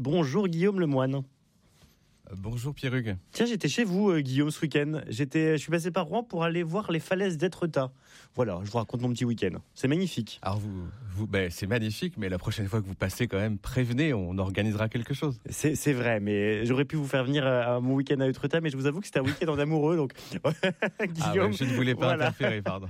Bonjour Guillaume Lemoine. Bonjour Pierre-Hugues. Tiens, j'étais chez vous Guillaume ce week-end. Je suis passé par Rouen pour aller voir les falaises d'Étretat. Voilà, je vous raconte mon petit week-end. C'est magnifique. Alors c'est magnifique, mais la prochaine fois que vous passez quand même, prévenez, on organisera quelque chose. C'est vrai, mais j'aurais pu vous faire venir à mon week-end à Étretat, mais je vous avoue que c'était un week-end en amoureux, donc Guillaume, je ne voulais pas interférer, pardon.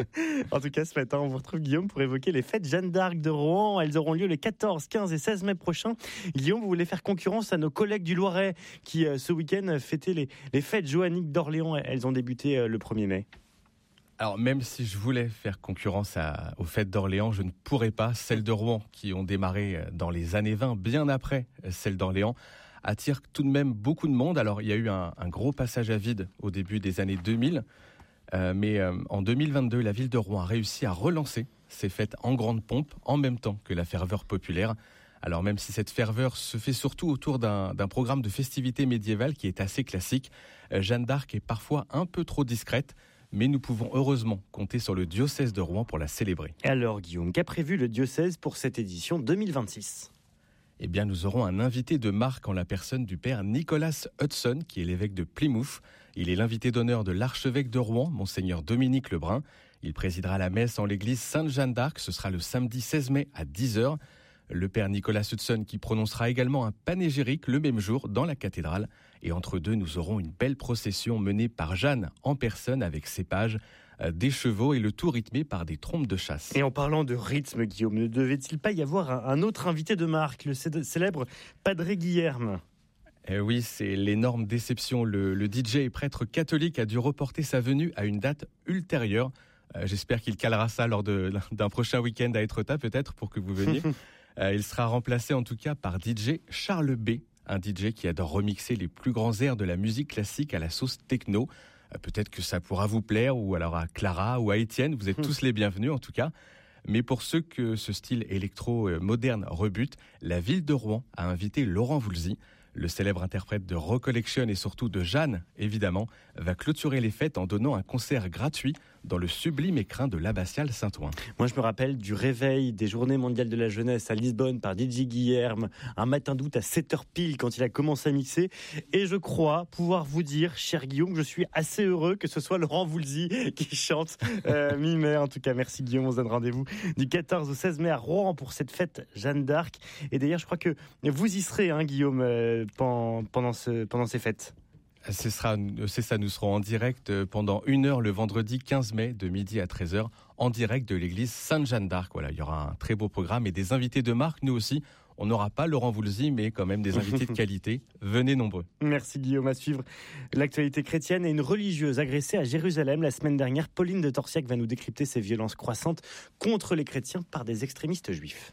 En tout cas, ce matin, on vous retrouve Guillaume pour évoquer les fêtes Jeanne d'Arc de Rouen. Elles auront lieu les 14, 15 et 16 mai prochains. Guillaume, vous voulez faire concurrence à nos collègues du Loiret qui, ce week-end, fêtaient les fêtes joanniques d'Orléans. Elles ont débuté le 1er mai. Alors même si je voulais faire concurrence aux fêtes d'Orléans, je ne pourrais pas. Celles de Rouen, qui ont démarré dans les années 20, bien après celles d'Orléans, attirent tout de même beaucoup de monde. Alors il y a eu un gros passage à vide au début des années 2000, mais en 2022, la ville de Rouen a réussi à relancer ces fêtes en grande pompe, en même temps que la ferveur populaire. Alors même si cette ferveur se fait surtout autour d'un programme de festivités médiévales qui est assez classique, Jeanne d'Arc est parfois un peu trop discrète, mais nous pouvons heureusement compter sur le diocèse de Rouen pour la célébrer. Alors Guillaume, qu'a prévu le diocèse pour cette édition 2026 ? Eh bien, nous aurons un invité de marque en la personne du père Nicholas Hudson, qui est l'évêque de Plymouth. Il est l'invité d'honneur de l'archevêque de Rouen, monseigneur Dominique Lebrun. Il présidera la messe en l'église Sainte-Jeanne d'Arc. Ce sera le samedi 16 mai à 10h. Le père Nicholas Hudson qui prononcera également un panégyrique le même jour dans la cathédrale. Et entre deux, nous aurons une belle procession menée par Jeanne en personne avec ses pages, des chevaux et le tout rythmé par des trompes de chasse. Et en parlant de rythme, Guillaume, ne devait-il pas y avoir un autre invité de marque, le célèbre Padre Guilherme ? Oui, c'est l'énorme déception. Le DJ et prêtre catholique a dû reporter sa venue à une date ultérieure. J'espère qu'il calera ça lors d'un prochain week-end à Étretat, peut-être, pour que vous veniez. Il sera remplacé en tout cas par DJ Charles B, un DJ qui adore remixer les plus grands airs de la musique classique à la sauce techno. Peut-être que ça pourra vous plaire, ou alors à Clara ou à Étienne, vous êtes tous les bienvenus en tout cas. Mais pour ceux que ce style électro-moderne rebute, la ville de Rouen a invité Laurent Voulzy. Le célèbre interprète de Recollection et surtout de Jeanne, évidemment, va clôturer les fêtes en donnant un concert gratuit dans le sublime écrin de l'abbatiale Saint-Ouen. Moi, je me rappelle du réveil des Journées mondiales de la jeunesse à Lisbonne par DJ Guilherme, un matin d'août à 7h pile quand il a commencé à mixer. Et je crois pouvoir vous dire, cher Guillaume, que je suis assez heureux que ce soit Laurent Voulzy qui chante mi-mai. En tout cas, merci Guillaume, on se donne rendez-vous du 14 au 16 mai à Rouen pour cette fête Jeanne d'Arc. Et d'ailleurs, je crois que vous y serez, Guillaume, pendant ces fêtes. C'est ça, nous serons en direct pendant 1 heure le vendredi 15 mai de midi à 13h en direct de l'église Sainte-Jeanne d'Arc. Voilà, il y aura un très beau programme et des invités de marque, nous aussi. On n'aura pas Laurent Voulzy, mais quand même des invités de qualité. Venez nombreux. Merci Guillaume. À suivre l'actualité chrétienne et une religieuse agressée à Jérusalem la semaine dernière. Pauline de Torsiac va nous décrypter ces violences croissantes contre les chrétiens par des extrémistes juifs.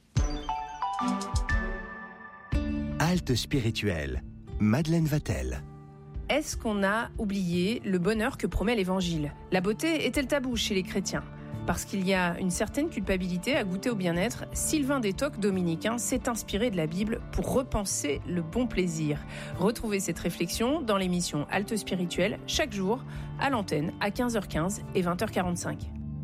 Halte spirituelle. Madeleine Vatel. Est-ce qu'on a oublié le bonheur que promet l'Évangile ? La beauté est-elle taboue chez les chrétiens ? Parce qu'il y a une certaine culpabilité à goûter au bien-être, Sylvain Détoc, dominicain, s'est inspiré de la Bible pour repenser le bon plaisir. Retrouvez cette réflexion dans l'émission Halte spirituelle, chaque jour, à l'antenne, à 15h15 et 20h45.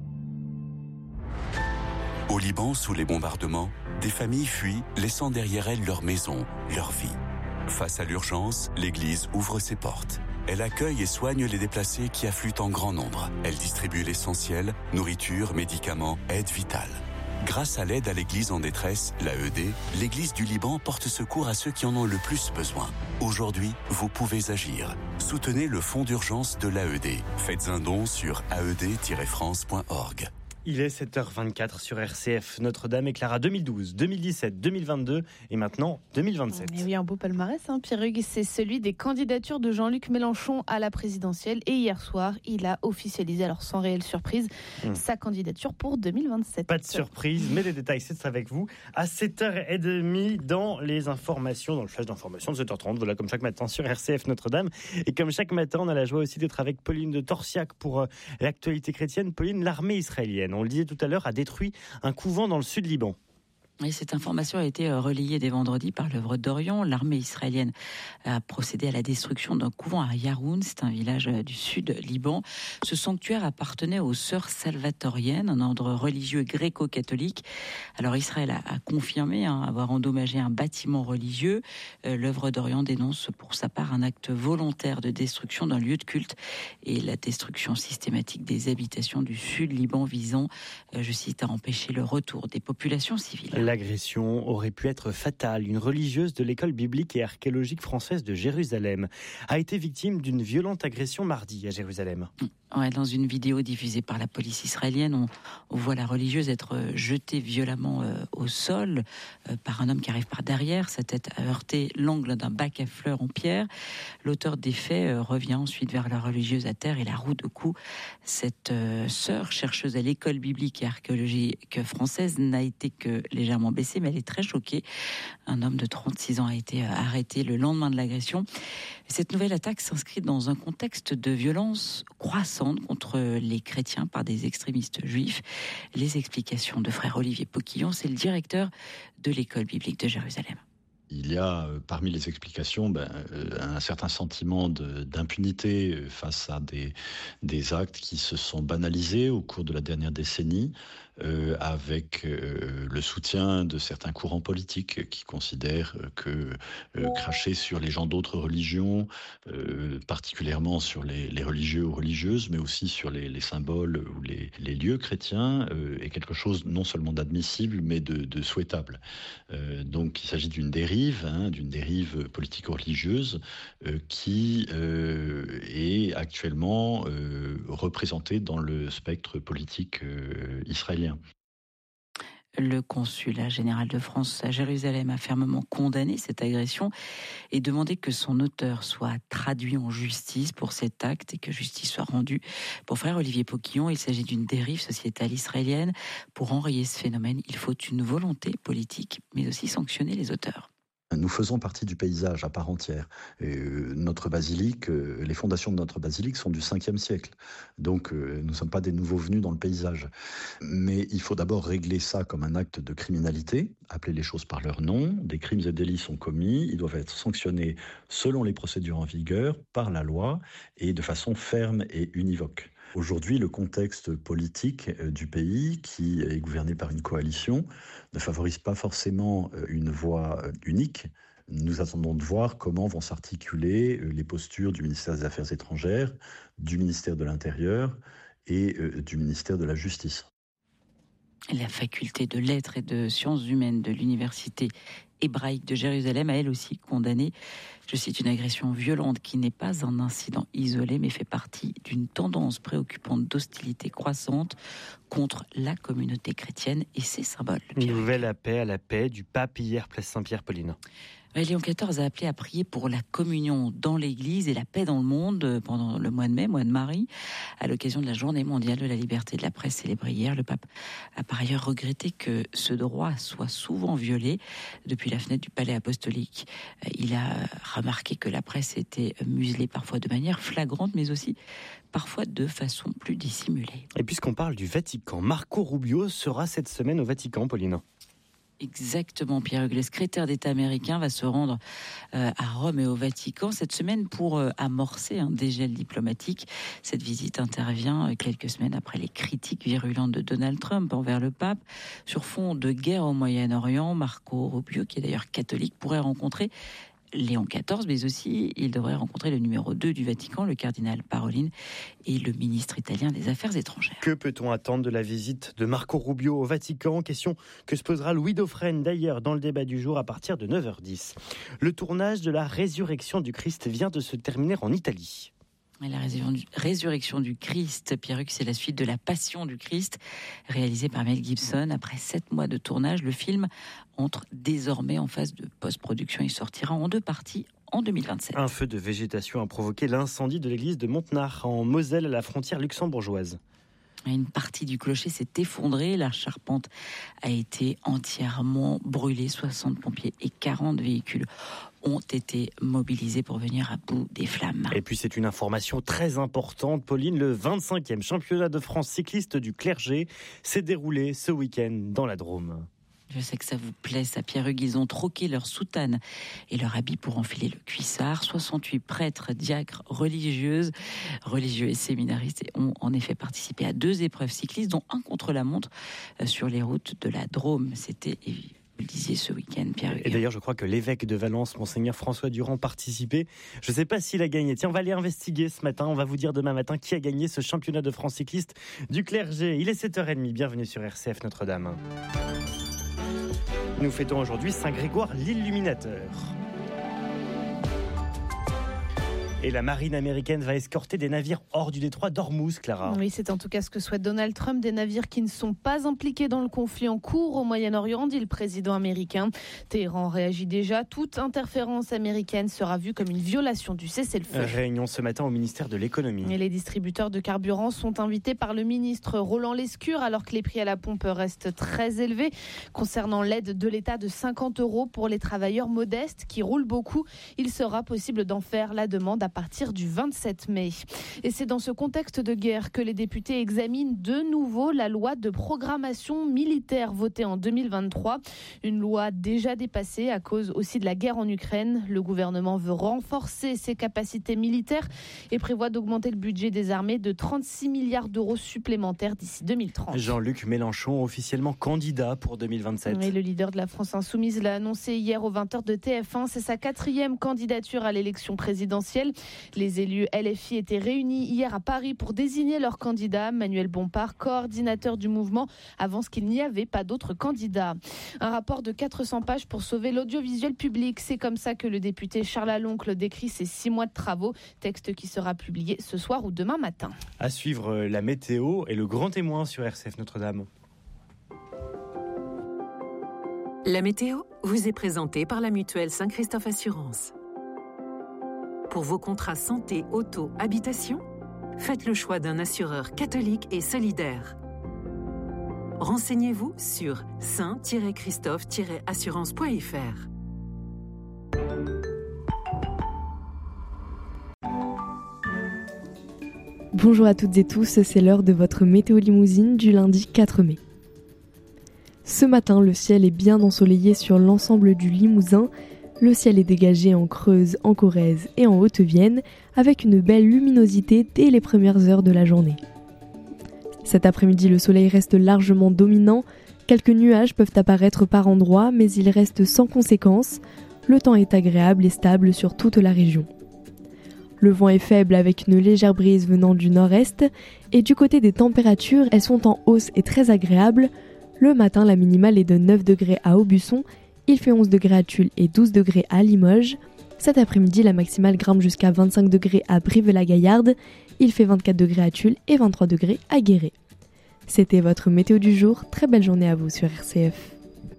Au Liban, sous les bombardements, des familles fuient, laissant derrière elles leur maison, leur vie. Face à l'urgence, l'Église ouvre ses portes. Elle accueille et soigne les déplacés qui affluent en grand nombre. Elle distribue l'essentiel, nourriture, médicaments, aide vitale. Grâce à l'aide à l'Église en détresse, l'AED, l'Église du Liban porte secours à ceux qui en ont le plus besoin. Aujourd'hui, vous pouvez agir. Soutenez le fonds d'urgence de l'AED. Faites un don sur aed-france.org. Il est 7h24 sur RCF. Notre-Dame et Clara 2012, 2017, 2022 et maintenant 2027. Mais oui, un beau palmarès, Pierre-Hugues. C'est celui des candidatures de Jean-Luc Mélenchon à la présidentielle. Et hier soir, il a officialisé, alors sans réelle surprise, sa candidature pour 2027. Pas de surprise, mais les détails, c'est avec vous. À 7h30 dans les informations, dans le flash d'information de 7h30. Voilà, comme chaque matin sur RCF Notre-Dame. Et comme chaque matin, on a la joie aussi d'être avec Pauline de Torsiac pour l'actualité chrétienne. Pauline, l'armée israélienne, on le disait tout à l'heure, a détruit un couvent dans le sud Liban. Et cette information a été relayée dès vendredi par l'œuvre d'Orient. L'armée israélienne a procédé à la destruction d'un couvent à Yaroun, c'est un village du sud Liban. Ce sanctuaire appartenait aux Sœurs Salvatoriennes, un ordre religieux gréco-catholique. Alors Israël a confirmé avoir endommagé un bâtiment religieux. L'œuvre d'Orient dénonce pour sa part un acte volontaire de destruction d'un lieu de culte et la destruction systématique des habitations du sud Liban visant, je cite, à empêcher le retour des populations civiles. L'agression aurait pu être fatale. Une religieuse de l'école biblique et archéologique française de Jérusalem a été victime d'une violente agression mardi à Jérusalem. Ouais, dans une vidéo diffusée par la police israélienne, on voit la religieuse être jetée violemment au sol par un homme qui arrive par derrière. Sa tête a heurté l'angle d'un bac à fleurs en pierre. L'auteur des faits revient ensuite vers la religieuse à terre et la roue de coups. Cette sœur, chercheuse à l'école biblique et archéologique française, n'a été que légèrement blessée, mais elle est très choquée. Un homme de 36 ans a été arrêté le lendemain de l'agression. Cette nouvelle attaque s'inscrit dans un contexte de violence croissante contre les chrétiens par des extrémistes juifs. Les explications de frère Olivier Poquillon, c'est le directeur de l'école biblique de Jérusalem. Il y a parmi les explications un certain sentiment d'impunité face à des actes qui se sont banalisés au cours de la dernière décennie, avec le soutien de certains courants politiques qui considèrent que cracher sur les gens d'autres religions, particulièrement sur les religieux ou religieuses, mais aussi sur les symboles ou les lieux chrétiens, est quelque chose non seulement d'admissible, mais de souhaitable. Donc il s'agit d'une dérive politico-religieuse qui est actuellement représentée dans le spectre politique israélien. Le consulat général de France à Jérusalem a fermement condamné cette agression et demandé que son auteur soit traduit en justice pour cet acte et que justice soit rendue. Pour frère Olivier Poquillon, il s'agit d'une dérive sociétale israélienne. Pour enrayer ce phénomène, il faut une volonté politique, mais aussi sanctionner les auteurs. Nous faisons partie du paysage à part entière. Notre basilique, les fondations de notre basilique sont du 5e siècle. Donc nous ne sommes pas des nouveaux venus dans le paysage. Mais il faut d'abord régler ça comme un acte de criminalité, appeler les choses par leur nom. Des crimes et délits sont commis, ils doivent être sanctionnés selon les procédures en vigueur, par la loi, et de façon ferme et univoque. Aujourd'hui, le contexte politique du pays, qui est gouverné par une coalition, ne favorise pas forcément une voie unique. Nous attendons de voir comment vont s'articuler les postures du ministère des Affaires étrangères, du ministère de l'Intérieur et du ministère de la Justice. La faculté de lettres et de sciences humaines de l'université hébraïque de Jérusalem a elle aussi condamné, je cite, une agression violente qui n'est pas un incident isolé mais fait partie d'une tendance préoccupante d'hostilité croissante contre la communauté chrétienne et ses symboles. Nouvelle appel à la paix du pape hier, place Saint-Pierre, Pauline. Léon XIV a appelé à prier pour la communion dans l'Église et la paix dans le monde pendant le mois de mai, mois de Marie, à l'occasion de la Journée mondiale de la liberté de la presse célébrée hier. Le pape a par ailleurs regretté que ce droit soit souvent violé depuis la fenêtre du palais apostolique. Il a remarqué que la presse était muselée parfois de manière flagrante, mais aussi parfois de façon plus dissimulée. Et puisqu'on parle du Vatican, Marco Rubio sera cette semaine au Vatican, Pauline. Exactement, Pierre-Hugues. Le secrétaire d'État américain va se rendre à Rome et au Vatican cette semaine pour amorcer un dégel diplomatique. Cette visite intervient quelques semaines après les critiques virulentes de Donald Trump envers le pape. Sur fond de guerre au Moyen-Orient, Marco Rubio, qui est d'ailleurs catholique, pourrait rencontrer Léon XIV, mais aussi il devrait rencontrer le numéro 2 du Vatican, le cardinal Parolin, et le ministre italien des Affaires étrangères. Que peut-on attendre de la visite de Marco Rubio au Vatican? Question que se posera Louis Dauphren d'ailleurs dans le débat du jour à partir de 9h10. Le tournage de la résurrection du Christ vient de se terminer en Italie. Et la résurrection du Christ, Pierre-Hugues, c'est la suite de La Passion du Christ, réalisée par Mel Gibson. Après 7 mois de tournage, le film entre désormais en phase de post-production. Il sortira en 2 parties en 2027. Un feu de végétation a provoqué l'incendie de l'église de Montenard, en Moselle, à la frontière luxembourgeoise. Une partie du clocher s'est effondrée, la charpente a été entièrement brûlée, 60 pompiers et 40 véhicules ont été mobilisés pour venir à bout des flammes. Et puis c'est une information très importante, Pauline, le 25e championnat de France cycliste du clergé s'est déroulé ce week-end dans la Drôme. Je sais que ça vous plaît, ça. Pierre-Hugues, ils ont troqué leur soutane et leur habit pour enfiler le cuissard. 68 prêtres, diacres, religieux et séminaristes ont en effet participé à 2 épreuves cyclistes, dont un contre-la-montre sur les routes de la Drôme. C'était, vous le disiez, ce week-end, Pierre-Hugues. Et d'ailleurs, je crois que l'évêque de Valence, Monseigneur François Durand, participait. Je ne sais pas s'il a gagné. Tiens, on va aller investiguer ce matin. On va vous dire demain matin qui a gagné ce championnat de France cycliste du clergé. Il est 7h30. Bienvenue sur RCF Notre-Dame. Nous fêtons aujourd'hui Saint-Grégoire l'Illuminateur. Et la marine américaine va escorter des navires hors du détroit d'Ormuz, Clara. Oui, c'est en tout cas ce que souhaite Donald Trump, des navires qui ne sont pas impliqués dans le conflit en cours au Moyen-Orient, dit le président américain. Téhéran réagit déjà. Toute interférence américaine sera vue comme une violation du cessez-le-feu. Réunion ce matin au ministère de l'économie. Et les distributeurs de carburant sont invités par le ministre Roland Lescure, alors que les prix à la pompe restent très élevés. Concernant l'aide de l'État de 50 € pour les travailleurs modestes qui roulent beaucoup, il sera possible d'en faire la demande à partir du 27 mai. Et c'est dans ce contexte de guerre que les députés examinent de nouveau la loi de programmation militaire votée en 2023. Une loi déjà dépassée à cause aussi de la guerre en Ukraine. Le gouvernement veut renforcer ses capacités militaires et prévoit d'augmenter le budget des armées de 36 milliards d'euros supplémentaires d'ici 2030. Jean-Luc Mélenchon, officiellement candidat pour 2027. Et le leader de la France Insoumise l'a annoncé hier aux 20h de TF1. C'est sa 4e candidature à l'élection présidentielle. Les élus LFI étaient réunis hier à Paris pour désigner leur candidat. Manuel Bompard, coordinateur du mouvement, avance qu'il n'y avait pas d'autres candidats. Un rapport de 400 pages pour sauver l'audiovisuel public. C'est comme ça que le député Charles Aloncle décrit ses 6 mois de travaux. Texte qui sera publié ce soir ou demain matin. À suivre la météo et le grand témoin sur RCF Notre-Dame. La météo vous est présentée par la mutuelle Saint-Christophe Assurance. Pour vos contrats santé, auto, habitation, faites le choix d'un assureur catholique et solidaire. Renseignez-vous sur saint-christophe-assurance.fr. Bonjour à toutes et tous, c'est l'heure de votre météo limousine du lundi 4 mai. Ce matin, le ciel est bien ensoleillé sur l'ensemble du Limousin. Le ciel est dégagé en Creuse, en Corrèze et en Haute-Vienne, avec une belle luminosité dès les premières heures de la journée. Cet après-midi, le soleil reste largement dominant. Quelques nuages peuvent apparaître par endroits, mais ils restent sans conséquence. Le temps est agréable et stable sur toute la région. Le vent est faible avec une légère brise venant du nord-est. Et du côté des températures, elles sont en hausse et très agréables. Le matin, la minimale est de 9 degrés à Aubusson. Il fait 11 degrés à Tulle et 12 degrés à Limoges. Cet après-midi, la maximale grimpe jusqu'à 25 degrés à Brive-la-Gaillarde. Il fait 24 degrés à Tulle et 23 degrés à Guéret. C'était votre météo du jour. Très belle journée à vous sur RCF.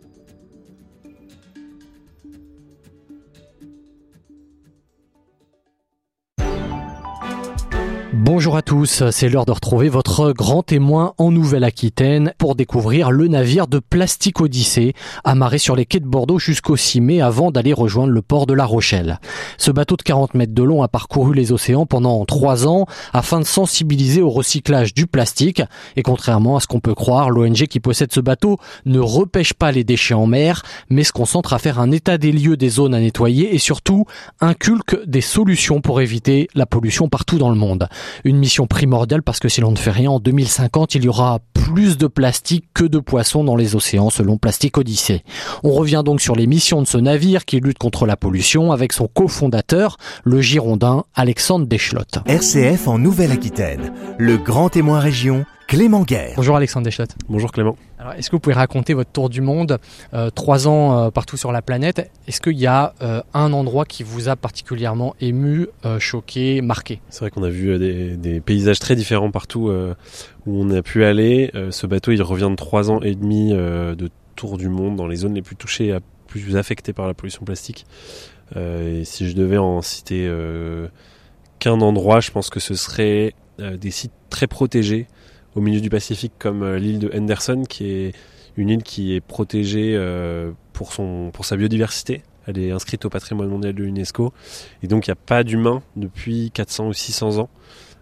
Bonjour à tous, c'est l'heure de retrouver votre grand témoin en Nouvelle-Aquitaine pour découvrir le navire de Plastic Odyssée, amarré sur les quais de Bordeaux jusqu'au 6 mai avant d'aller rejoindre le port de La Rochelle. Ce bateau de 40 mètres de long a parcouru les océans pendant 3 ans afin de sensibiliser au recyclage du plastique. Et contrairement à ce qu'on peut croire, l'ONG qui possède ce bateau ne repêche pas les déchets en mer, mais se concentre à faire un état des lieux des zones à nettoyer et surtout inculque des solutions pour éviter la pollution partout dans le monde. Une mission primordiale parce que si l'on ne fait rien, en 2050, il y aura plus de plastique que de poissons dans les océans, selon Plastic Odyssée. On revient donc sur les missions de ce navire qui lutte contre la pollution avec son cofondateur, le Girondin Alexandre Deschlotte. RCF en Nouvelle-Aquitaine, le grand témoin région, Clément Guerre. Bonjour Alexandre Deschlotte. Bonjour Clément. Alors, est-ce que vous pouvez raconter votre tour du monde, 3 ans partout sur la planète? Est-ce qu'il y a un endroit qui vous a particulièrement ému, choqué, marqué? C'est vrai qu'on a vu des paysages très différents partout où on a pu aller. Ce bateau, il revient de 3 ans et demi de tour du monde dans les zones les plus touchées, plus affectées par la pollution plastique. Et si je devais en citer qu'un endroit, je pense que ce serait des sites très protégés au milieu du Pacifique, comme l'île de Henderson, qui est une île qui est protégée pour sa biodiversité. Elle est inscrite au patrimoine mondial de l'UNESCO. Et donc, il n'y a pas d'humains depuis 400 ou 600 ans.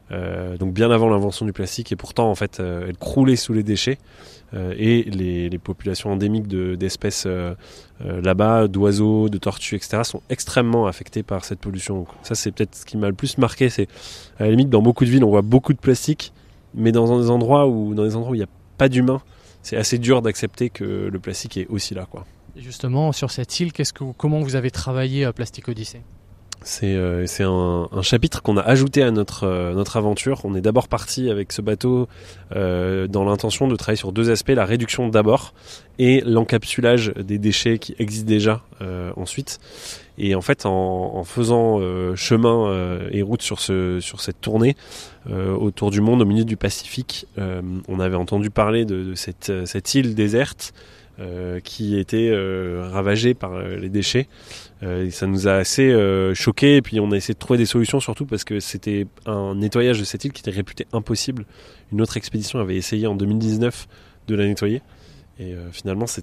donc bien avant l'invention du plastique, et pourtant en fait elle croulait sous les déchets. Et les populations endémiques d'espèces là-bas, d'oiseaux, de tortues, etc., sont extrêmement affectées par cette pollution. Donc, ça, c'est peut-être ce qui m'a le plus marqué. C'est à la limite, dans beaucoup de villes, on voit beaucoup de plastique, mais dans des endroits où il n'y a pas d'humains, c'est assez dur d'accepter que le plastique est aussi là, quoi. Et justement, sur cette île, comment vous avez travaillé Plastic Odyssey ? C'est un chapitre qu'on a ajouté à notre aventure. On est d'abord parti avec ce bateau dans l'intention de travailler sur 2 aspects, la réduction d'abord et l'encapsulage des déchets qui existent déjà ensuite. Et en fait, en faisant chemin et route sur cette tournée autour du monde, au milieu du Pacifique, on avait entendu parler de cette île déserte qui était ravagée par les déchets. Et ça nous a assez choqués, et puis on a essayé de trouver des solutions, surtout parce que c'était un nettoyage de cette île qui était réputé impossible. Une autre expédition avait essayé en 2019 de la nettoyer, et finalement ça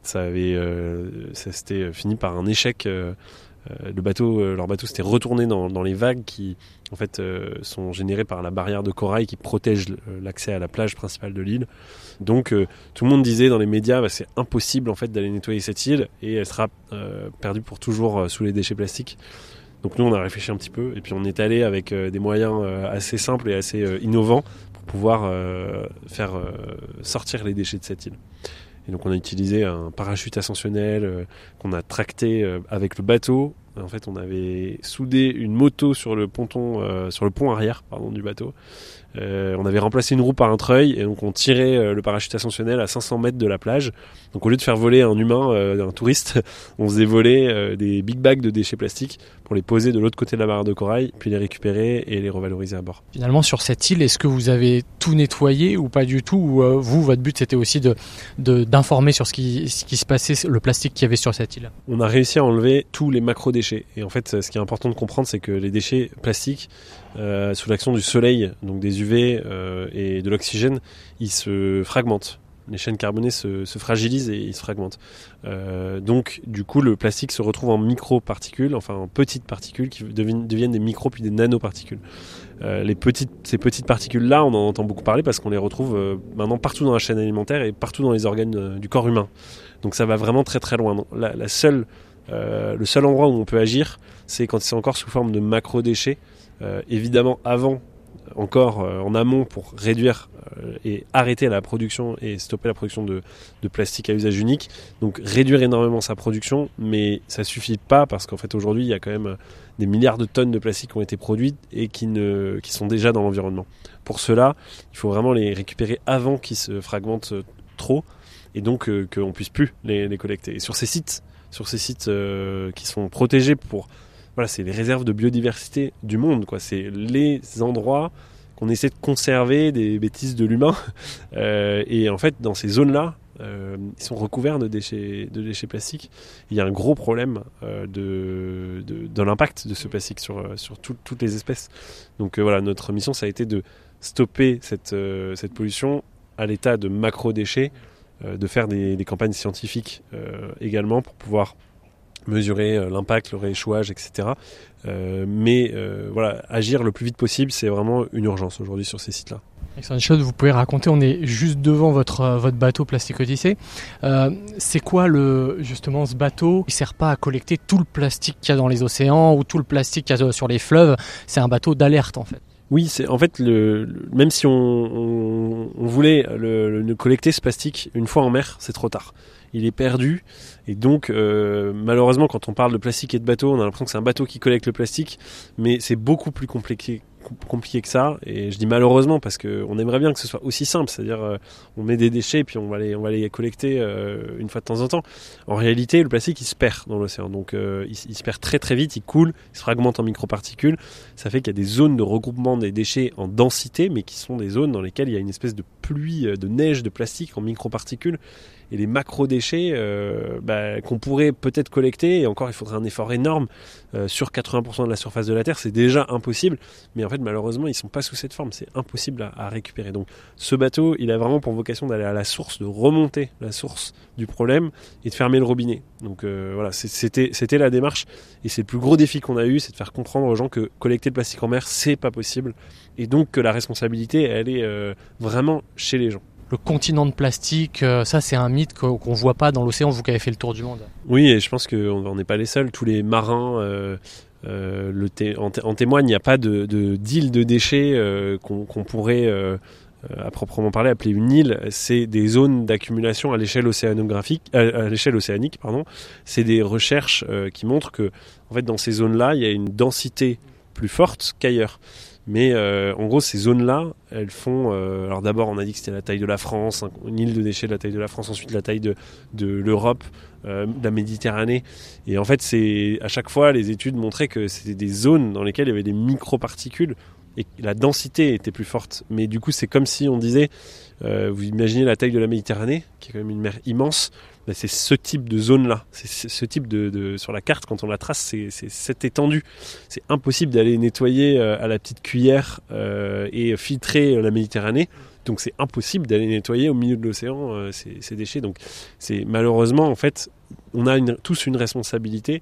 s'était fini par un échec. Leur bateau s'était retourné dans les vagues qui en fait sont générées par la barrière de corail qui protège l'accès à la plage principale de l'île. Donc tout le monde disait dans les médias c'est impossible en fait d'aller nettoyer cette île et elle sera perdue pour toujours sous les déchets plastiques. Donc nous on a réfléchi un petit peu et puis on est allé avec des moyens assez simples et assez innovants pour pouvoir faire sortir les déchets de cette île. Et donc on a utilisé un parachute ascensionnel qu'on a tracté avec le bateau. En fait, on avait soudé une moto sur le pont arrière du bateau. On avait remplacé une roue par un treuil et donc on tirait le parachute ascensionnel à 500 mètres de la plage. Donc au lieu de faire voler un humain, un touriste, on faisait voler des big bags de déchets plastiques pour les poser de l'autre côté de la barrière de corail, puis les récupérer et les revaloriser à bord. Finalement, sur cette île, est-ce que vous avez tout nettoyé ou pas du tout, ou votre but c'était aussi d'informer sur ce qui se passait, le plastique qu'il y avait sur cette île ? On a réussi à enlever tous les macro-déchets. Et en fait, ce qui est important de comprendre, c'est que les déchets plastiques, sous l'action du soleil, donc des UV et de l'oxygène, ils se fragmentent. Les chaînes carbonées se fragilisent et ils se fragmentent. Donc, du coup, le plastique se retrouve en micro-particules, enfin en petites particules qui deviennent des micro puis des nanoparticules. Ces petites particules-là, on en entend beaucoup parler parce qu'on les retrouve maintenant partout dans la chaîne alimentaire et partout dans les organes du corps humain. Donc, ça va vraiment très très loin. Donc, le seul endroit où on peut agir, c'est quand c'est encore sous forme de macro-déchets. Évidemment, en amont pour réduire et arrêter la production et stopper la production de plastique à usage unique. Donc réduire énormément sa production, mais ça suffit pas parce qu'en fait aujourd'hui il y a quand même des milliards de tonnes de plastique qui ont été produites et qui sont déjà dans l'environnement. Pour cela, il faut vraiment les récupérer avant qu'ils se fragmentent trop et donc qu'on puisse plus les collecter. Et sur ces sites qui sont protégés c'est les réserves de biodiversité du monde, quoi. C'est les endroits qu'on essaie de conserver des bêtises de l'humain. Et en fait, dans ces zones-là, ils sont recouverts de déchets plastiques. Il y a un gros problème de l'impact de ce plastique sur toutes les espèces. Donc notre mission, ça a été de stopper cette pollution à l'état de macro-déchets, de faire des campagnes scientifiques également pour pouvoir mesurer l'impact, le rééchouage, etc. Agir le plus vite possible, c'est vraiment une urgence aujourd'hui sur ces sites-là. Alexandre Schott, vous pouvez raconter, on est juste devant votre bateau Plastic Odyssey. C'est quoi justement ce bateau ? Il ne sert pas à collecter tout le plastique qu'il y a dans les océans ou tout le plastique qu'il y a sur les fleuves. C'est un bateau d'alerte en fait. Oui, c'est en fait même si on voulait le collecter ce plastique une fois en mer, c'est trop tard. Il est perdu et donc malheureusement quand on parle de plastique et de bateau, on a l'impression que c'est un bateau qui collecte le plastique, mais c'est beaucoup plus compliqué que ça. Et je dis malheureusement parce qu'on aimerait bien que ce soit aussi simple, c'est-à-dire on met des déchets et puis on va les collecter une fois de temps en temps. En réalité, le plastique il se perd dans l'océan, donc il se perd très très vite, il coule, il se fragmente en microparticules. Ça fait qu'il y a des zones de regroupement des déchets en densité, mais qui sont des zones dans lesquelles il y a une espèce de pluie de neige de plastique en microparticules et les macro-déchets qu'on pourrait peut-être collecter, et encore il faudrait un effort énorme sur 80% de la surface de la Terre, c'est déjà impossible, mais en fait malheureusement ils ne sont pas sous cette forme, c'est impossible à récupérer. Donc ce bateau, il a vraiment pour vocation d'aller à la source, de remonter la source du problème et de fermer le robinet. Donc voilà, c'était la démarche, et c'est le plus gros défi qu'on a eu, c'est de faire comprendre aux gens que collecter le plastique en mer, c'est pas possible, et donc que la responsabilité, elle est vraiment chez les gens. Le continent de plastique, ça c'est un mythe qu'on ne voit pas dans l'océan, vous qui avez fait le tour du monde. Oui, et je pense qu'on n'est pas les seuls. Tous les marins en témoignent. Il n'y a pas d'île de déchets qu'on pourrait, à proprement parler, appeler une île. C'est des zones d'accumulation à l'échelle océanique. C'est des recherches qui montrent que, en fait, dans ces zones-là, il y a une densité plus forte qu'ailleurs. Mais en gros, ces zones-là, elles font... alors d'abord, on a dit que c'était la taille de la France, une île de déchets de la taille de la France, ensuite la taille de l'Europe, de la Méditerranée. Et en fait, à chaque fois, les études montraient que c'était des zones dans lesquelles il y avait des microparticules et la densité était plus forte. Mais du coup, c'est comme si on disait... vous imaginez la taille de la Méditerranée, qui est quand même une mer immense. C'est ce type de zone-là, c'est ce type sur la carte, quand on la trace, c'est cette étendue. C'est impossible d'aller nettoyer à la petite cuillère et filtrer la Méditerranée. Donc c'est impossible d'aller nettoyer au milieu de l'océan ces déchets. Donc c'est malheureusement, en fait, on a tous une responsabilité,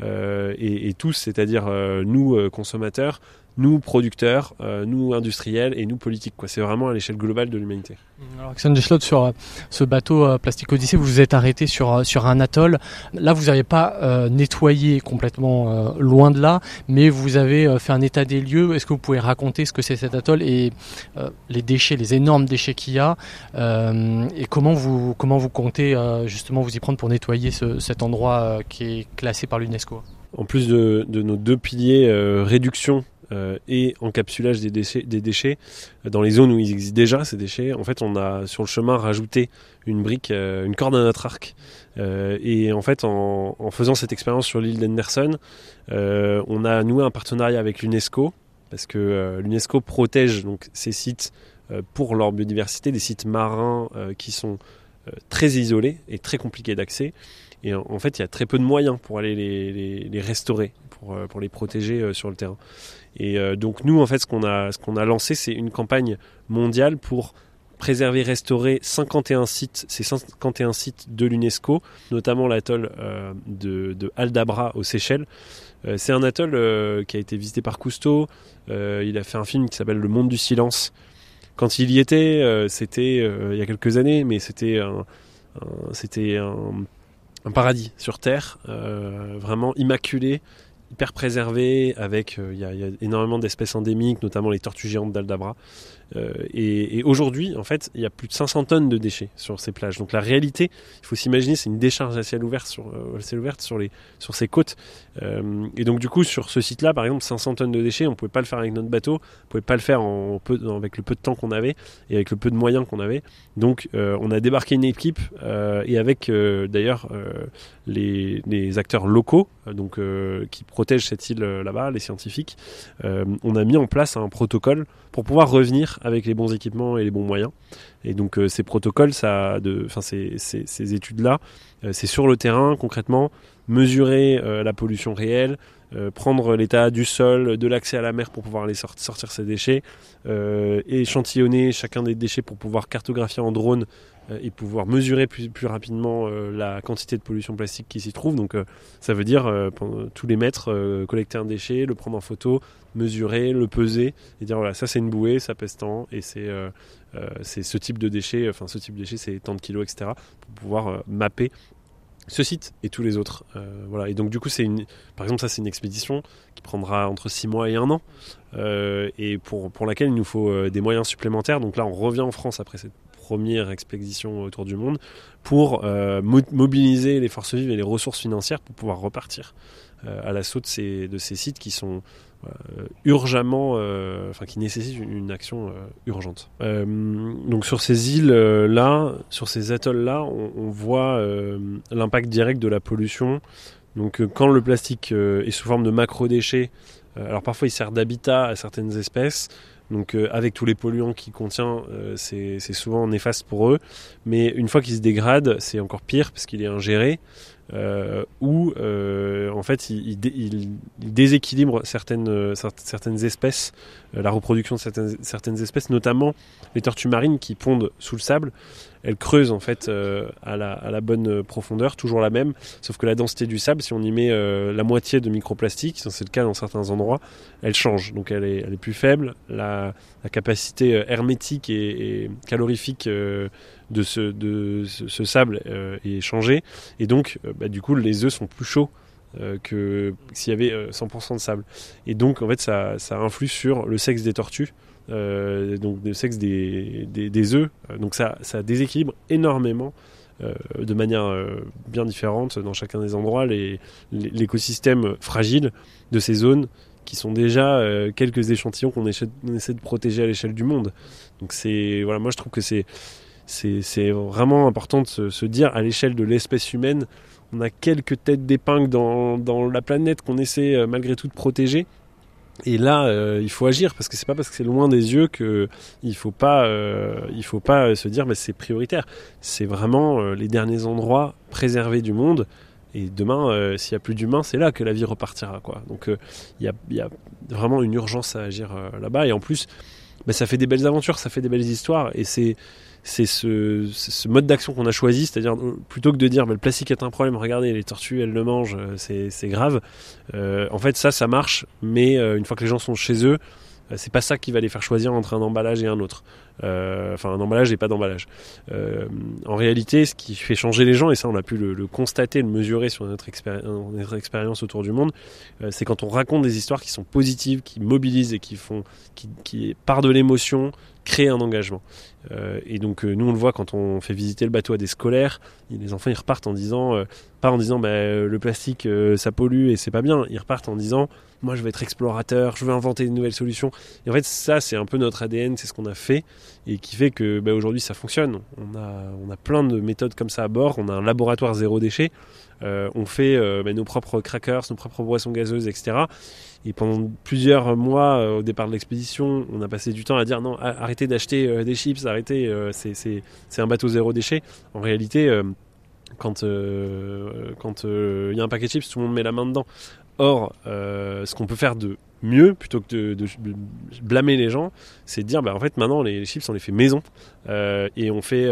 et tous, c'est-à-dire nous consommateurs, nous producteurs, nous industriels et nous politiques. C'est vraiment à l'échelle globale de l'humanité. Alors Alexandre Deschlot, sur ce bateau Plastic Odyssey, vous vous êtes arrêté sur un atoll. Là, vous n'avez pas nettoyé complètement loin de là, mais vous avez fait un état des lieux. Est-ce que vous pouvez raconter ce que c'est cet atoll et les déchets, les énormes déchets qu'il y a, et comment vous comptez justement vous y prendre pour nettoyer cet endroit qui est classé par l'UNESCO? En plus de nos deux piliers, réduction et encapsulage des déchets, dans les zones où ils existent déjà, ces déchets, en fait on a sur le chemin rajouté une brique, une corde à notre arc, et en fait en faisant cette expérience sur l'île d'Henderson, on a noué un partenariat avec l'UNESCO, parce que l'UNESCO protège donc ces sites pour leur biodiversité, des sites marins qui sont très isolés et très compliqués d'accès, et en fait il y a très peu de moyens pour aller les restaurer, pour les protéger sur le terrain. Et donc nous, en fait, ce qu'on a lancé, c'est une campagne mondiale pour préserver, restaurer 51 sites, ces 51 sites de l'UNESCO, notamment l'atoll de Aldabra aux Seychelles. C'est un atoll qui a été visité par Cousteau. Il a fait un film qui s'appelle Le Monde du Silence. Quand il y était, c'était il y a quelques années, mais c'était un paradis sur Terre, vraiment immaculé, hyper préservé, avec il y a énormément d'espèces endémiques, notamment les tortues géantes d'Aldabra. Et aujourd'hui, en fait, il y a plus de 500 tonnes de déchets sur ces plages. Donc la réalité, il faut s'imaginer, c'est une décharge à ciel ouvert sur ces côtes. Et donc du coup, sur ce site-là, par exemple, 500 tonnes de déchets, on ne pouvait pas le faire avec notre bateau, on ne pouvait pas le faire avec le peu de temps qu'on avait et avec le peu de moyens qu'on avait. Donc on a débarqué une équipe et avec d'ailleurs les acteurs locaux, qui protègent cette île là-bas, les scientifiques, on a mis en place un protocole pour pouvoir revenir avec les bons équipements et les bons moyens. Et donc ces protocoles, ces études-là, c'est sur le terrain concrètement, mesurer la pollution réelle, prendre l'état du sol, de l'accès à la mer pour pouvoir aller sortir ces déchets, échantillonner chacun des déchets pour pouvoir cartographier en drone et pouvoir mesurer plus rapidement la quantité de pollution plastique qui s'y trouve. Donc ça veut dire tous les mètres collecter un déchet, le prendre en photo, mesurer, le peser et dire voilà, ça c'est une bouée, ça pèse tant et c'est ce type de déchet, c'est tant de kilos, etc. pour pouvoir mapper ce site et tous les autres. Voilà. Et donc du coup, par exemple, ça c'est une expédition qui prendra entre 6 mois et 1 an et pour laquelle il nous faut des moyens supplémentaires. Donc là, on revient en France après cette première expédition autour du monde pour mobiliser les forces vives et les ressources financières pour pouvoir repartir à l'assaut de ces sites qui sont urgemment, qui nécessitent une action urgente. Donc sur ces îles-là, sur ces atolls-là, on voit l'impact direct de la pollution. Donc quand le plastique est sous forme de macro-déchets, Alors parfois il sert d'habitat à certaines espèces, donc avec tous les polluants qu'il contient, c'est souvent néfaste pour eux, mais une fois qu'il se dégrade, c'est encore pire parce qu'il est ingéré, où en fait il déséquilibre certaines espèces, la reproduction de certaines espèces, notamment les tortues marines qui pondent sous le sable. Elles creusent en fait à la bonne profondeur, toujours la même, sauf que la densité du sable, si on y met la moitié de microplastique, c'est le cas dans certains endroits, elle change, donc elle est plus faible, la capacité hermétique et calorifique de ce sable est changée, et donc du coup les œufs sont plus chauds que s'il y avait 100% de sable, et donc en fait ça influe sur le sexe des tortues, donc le sexe des œufs, donc ça déséquilibre énormément de manière bien différente dans chacun des endroits l'écosystème fragile de ces zones qui sont déjà quelques échantillons qu'on essaie de protéger à l'échelle du monde. Donc moi je trouve que c'est vraiment important de se dire, à l'échelle de l'espèce humaine, on a quelques têtes d'épingle dans la planète qu'on essaie malgré tout de protéger. Et là, il faut agir, parce que c'est pas parce que c'est loin des yeux qu'il faut pas se dire c'est prioritaire. C'est vraiment les derniers endroits préservés du monde. Et demain, s'il n'y a plus d'humains, c'est là que la vie repartira, quoi. Donc il y a vraiment une urgence à agir là-bas. Et en plus, ça fait des belles aventures, ça fait des belles histoires. Et c'est ce mode d'action qu'on a choisi, c'est-à-dire plutôt que de dire le plastique est un problème, regardez les tortues elles le mangent, c'est grave, en fait ça marche, mais une fois que les gens sont chez eux, c'est pas ça qui va les faire choisir entre un emballage et un autre, enfin un emballage et pas d'emballage. En réalité, ce qui fait changer les gens, et ça on a pu le constater, le mesurer sur notre expérience autour du monde, c'est quand on raconte des histoires qui sont positives, qui mobilisent et qui par de l'émotion créent un engagement. Et donc nous on le voit quand on fait visiter le bateau à des scolaires, les enfants ils repartent en disant, pas en disant le plastique ça pollue et c'est pas bien, ils repartent en disant moi je vais être explorateur, je veux inventer de nouvelles solutions. Et en fait ça c'est un peu notre ADN, c'est ce qu'on a fait et qui fait que aujourd'hui ça fonctionne. On a plein de méthodes comme ça à bord, on a un laboratoire zéro déchet, on fait nos propres crackers, nos propres boissons gazeuses, etc. Et pendant plusieurs mois au départ de l'expédition, on a passé du temps à dire non, arrêtez d'acheter des chips, arrêtez, c'est un bateau zéro déchet. En réalité, quand il y a un paquet de chips, tout le monde met la main dedans. Or, ce qu'on peut faire de mieux, plutôt que de blâmer les gens, c'est de dire en fait maintenant les chips on les fait maison, et on fait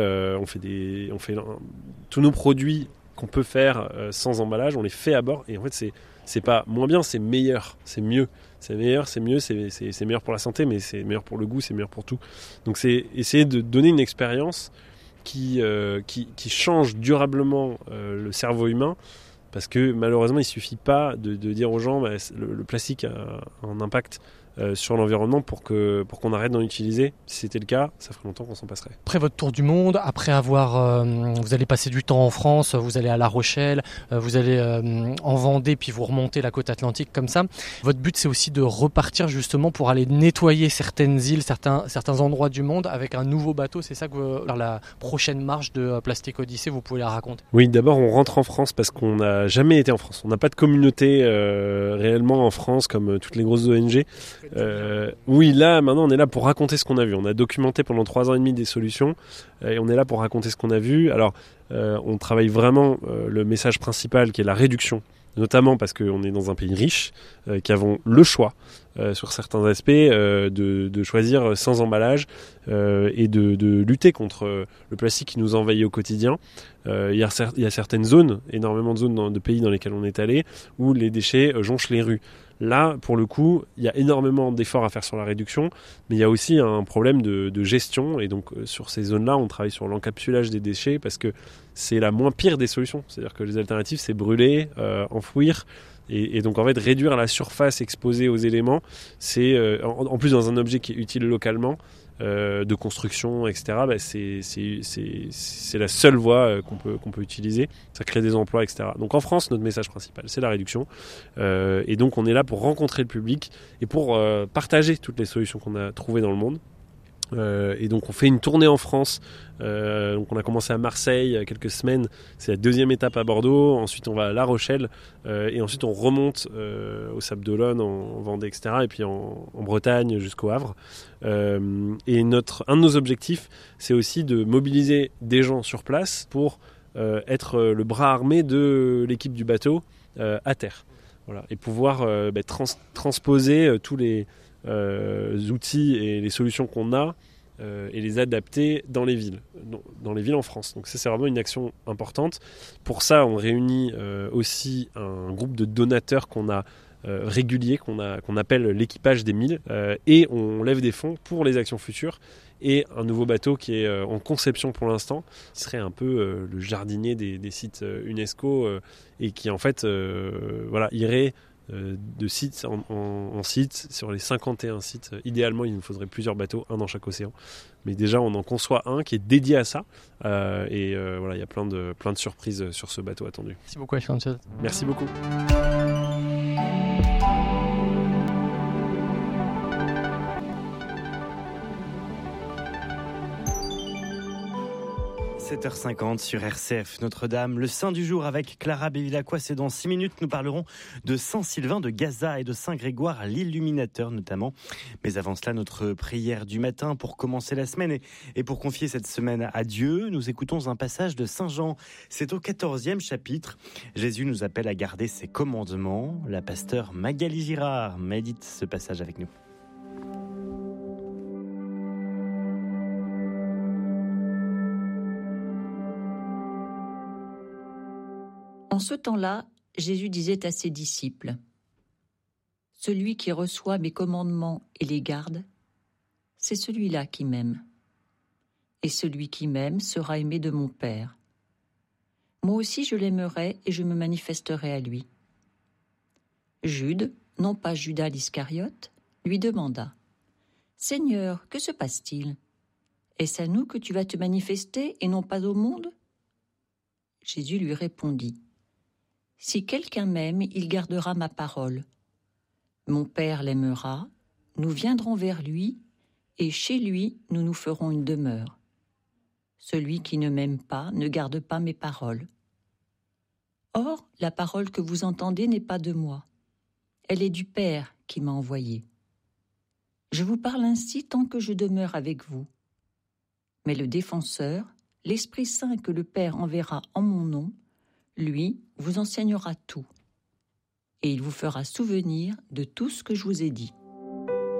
tous nos produits qu'on peut faire sans emballage, on les fait à bord, et en fait c'est pas moins bien, c'est meilleur, c'est mieux. C'est meilleur, c'est mieux, c'est meilleur pour la santé, mais c'est meilleur pour le goût, c'est meilleur pour tout. Donc c'est essayer de donner une expérience qui change durablement le cerveau humain, parce que malheureusement il ne suffit pas de dire aux gens le plastique a un impact sur l'environnement pour qu'on arrête d'en utiliser. Si c'était le cas, ça ferait longtemps qu'on s'en passerait. Après votre tour du monde, après avoir, vous allez passer du temps en France, vous allez à La Rochelle, vous allez en Vendée, puis vous remontez la côte atlantique comme ça. Votre but, c'est aussi de repartir justement pour aller nettoyer certaines îles, certains endroits du monde avec un nouveau bateau. C'est ça que la prochaine marche de Plastic Odyssey, vous pouvez la raconter. Oui, d'abord on rentre en France parce qu'on n'a jamais été en France. On n'a pas de communauté réellement en France comme toutes les grosses ONG. Oui, là, maintenant, on est là pour raconter ce qu'on a vu. On a documenté pendant 3 ans et demi des solutions et on est là pour raconter ce qu'on a vu. Alors, on travaille vraiment le message principal qui est la réduction, notamment parce qu'on est dans un pays riche, qui avons le choix sur certains aspects de choisir sans emballage et de lutter contre le plastique qui nous envahit au quotidien. Il y a certaines zones, énormément de zones de pays dans lesquels on est allé, où les déchets jonchent les rues. Là, pour le coup, il y a énormément d'efforts à faire sur la réduction, mais il y a aussi un problème de gestion. Et donc, sur ces zones-là, on travaille sur l'encapsulage des déchets parce que c'est la moins pire des solutions. C'est-à-dire que les alternatives, c'est brûler, enfouir. Et donc, en fait, réduire la surface exposée aux éléments, c'est, en plus dans un objet qui est utile localement, de construction, etc., c'est la seule voie qu'on peut utiliser. Ça crée des emplois, etc. Donc en France, notre message principal, c'est la réduction. Et donc on est là pour rencontrer le public et pour partager toutes les solutions qu'on a trouvées dans le monde. Et donc on fait une tournée en France. Donc on a commencé à Marseille il y a quelques semaines. C'est la deuxième étape à Bordeaux. Ensuite on va à La Rochelle. Et ensuite on remonte au Sable d'Olonne, en Vendée, etc. Et puis en Bretagne jusqu'au Havre. Et un de nos objectifs, c'est aussi de mobiliser des gens sur place pour être le bras armé de l'équipe du bateau à terre. Voilà. Et pouvoir transposer tous les outils et les solutions qu'on a et les adapter dans les villes en France. Donc ça, c'est vraiment une action importante. Pour ça, on réunit aussi un groupe de donateurs qu'on a réguliers, qu'on appelle l'équipage des 1000, et on lève des fonds pour les actions futures et un nouveau bateau qui est en conception pour l'instant, qui serait un peu le jardinier des sites UNESCO et qui en fait irait de site en site sur les 51 sites. Idéalement, il nous faudrait plusieurs bateaux, un dans chaque océan. Mais déjà, on en conçoit un qui est dédié à ça. Il y a plein de surprises sur ce bateau attendu. Merci beaucoup, Sanchez. Merci beaucoup. 7h50 sur RCF Notre-Dame. Le Saint du jour avec Clara Bevilacqua. C'est dans 6 minutes. Nous parlerons de Saint-Sylvain de Gaza et de Saint-Grégoire l'Illuminateur notamment. Mais avant cela, notre prière du matin pour commencer la semaine et pour confier cette semaine à Dieu. Nous écoutons un passage de Saint Jean. C'est au 14e chapitre. Jésus nous appelle à garder ses commandements. La pasteure Magali Girard médite ce passage avec nous. En ce temps-là, Jésus disait à ses disciples : « Celui qui reçoit mes commandements et les garde, c'est celui-là qui m'aime. Et celui qui m'aime sera aimé de mon Père. Moi aussi je l'aimerai et je me manifesterai à lui. » Jude, non pas Judas l'Iscariote, lui demanda : « Seigneur, que se passe-t-il ? Est-ce à nous que tu vas te manifester et non pas au monde ?» Jésus lui répondit : « Si quelqu'un m'aime, il gardera ma parole. Mon Père l'aimera, nous viendrons vers lui, et chez lui nous nous ferons une demeure. Celui qui ne m'aime pas ne garde pas mes paroles. Or, la parole que vous entendez n'est pas de moi. Elle est du Père qui m'a envoyé. Je vous parle ainsi tant que je demeure avec vous. Mais le Défenseur, l'Esprit Saint que le Père enverra en mon nom, lui vous enseignera tout, et il vous fera souvenir de tout ce que je vous ai dit. »